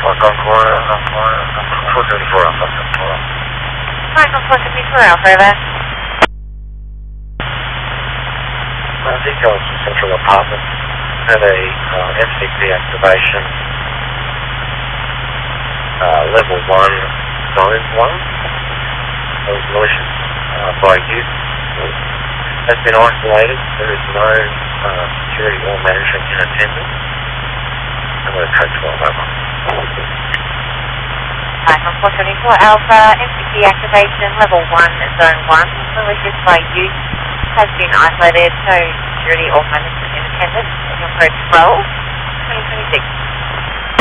474 Alpha. Michael 474 Alpha, over. Details from Central Apartments had a MCP activation, level 1, zone 1, of malicious by use. Has been isolated. There is no security or management in attendance. I'm going to code 12 over. Michael 474 Alpha, MCP activation, level 1, zone 1, malicious by use. Has been isolated, no security or management in attendance. Your code 12, 2026.